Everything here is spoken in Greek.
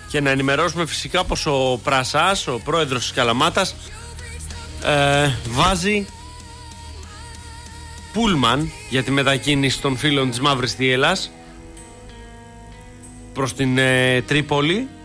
Και να ενημερώσουμε φυσικά πως ο Πρασάς, ο πρόεδρος της Καλαμάτας, βάζει πούλμαν για τη μετακίνηση των φίλων της Μαύρης Θίελας προς την Τρίπολη,